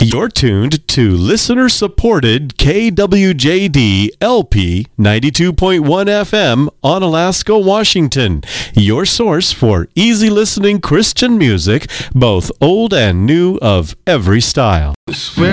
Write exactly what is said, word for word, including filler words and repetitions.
You're tuned to listener-supported K W J D L P ninety-two point one F M on Alaska, Washington. Your source for easy listening Christian music, both old and new of every style. Swear